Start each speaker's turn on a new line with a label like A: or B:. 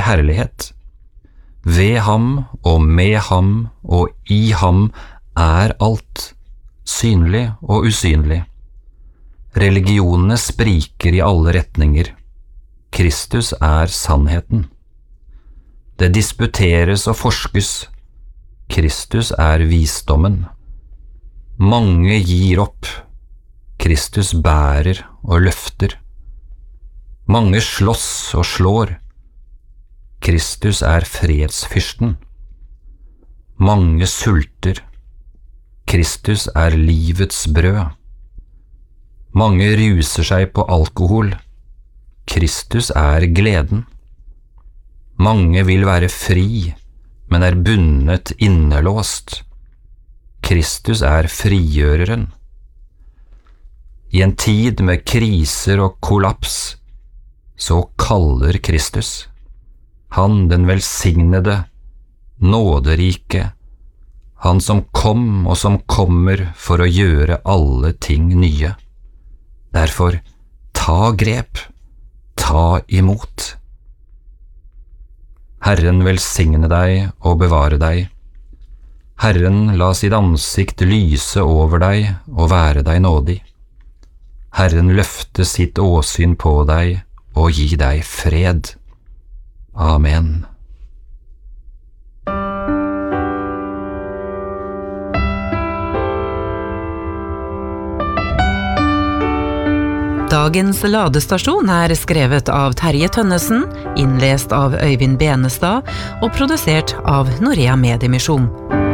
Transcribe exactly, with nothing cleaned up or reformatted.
A: herlighet. Ved ham og med ham og i ham er alt, synlig og usynlig. Religionene spriker i alle retninger. Kristus er sannheten. Det disputeres og forskes. Kristus er visdommen. Mange gir opp. Kristus bærer og løfter. Mange slåss og slår. Kristus er fredsfyrsten. Mange sulter. Kristus er livets brød. Mange ruser seg på alkohol. Kristus er gleden. Mange vil være fri, men er bundet innelåst. Kristus er frigjøreren. I en tid med kriser og kollaps, så kaller Kristus. Han den velsignede, nåderike, han som kom og som kommer for å gjøre alle ting nye. Derfor, ta grep, ta imot. Herren velsigne deg og bevare deg. Herren la sitt ansikt lyse over deg og være deg nådig. Herren løfte sitt åsyn på deg og gi deg fred. Amen.
B: Dagens ladestasjon er skrevet av Terje Tønnesen, innlest av Øyvind Benestad og produsert av Norea Mediemisjon.